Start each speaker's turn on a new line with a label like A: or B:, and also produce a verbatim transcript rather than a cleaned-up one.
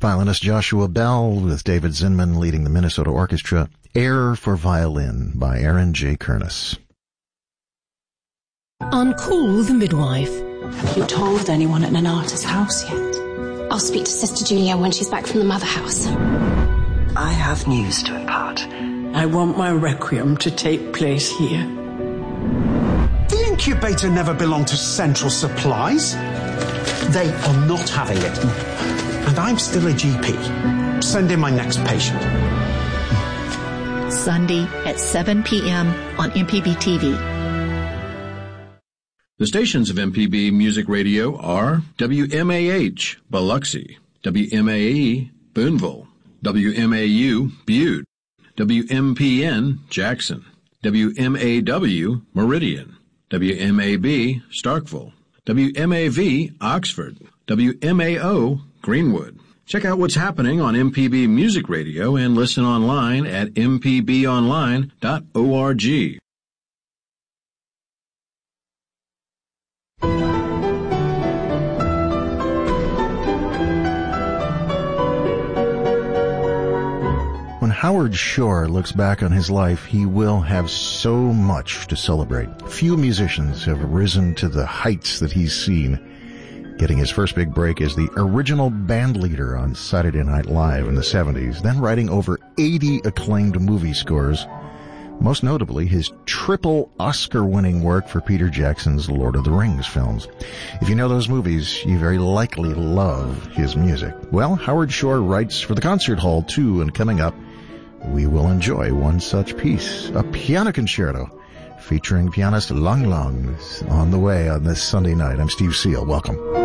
A: Violinist Joshua Bell with David Zinman leading the Minnesota Orchestra. Air for Violin by Aaron J. Kernis.
B: On Call the Midwife.
C: Have you told anyone at Nanata's house yet?
D: I'll speak to Sister Julia when she's back from the mother house.
E: I have news to impart.
C: I want my requiem to take place here.
F: The incubator never belonged to Central Supplies. They are not having it. And I'm still a G P. Send in my next patient.
G: Sunday at seven p.m. on M P B T V.
H: The stations of M P B Music Radio are W M A H, Biloxi, W M A E, Boonville, W M A U, Butte, W M P N, Jackson, W M A W, Meridian, W M A B, Starkville, W M A V, Oxford, W M A O, Greenwood. Check out what's happening on M P B Music Radio and listen online at m p b online dot org.
A: When Howard Shore looks back on his life, he will have so much to celebrate. Few musicians have risen to the heights that he's seen, getting his first big break as the original band leader on Saturday Night Live in the seventies, then writing over eighty acclaimed movie scores, most notably his triple Oscar-winning work for Peter Jackson's Lord of the Rings films. If you know those movies, you very likely love his music. Well, Howard Shore writes for the Concert Hall, too, and coming up, we will enjoy one such piece, a piano concerto featuring pianist Lang Lang on the way on this Sunday night. I'm Steve Seal. Welcome.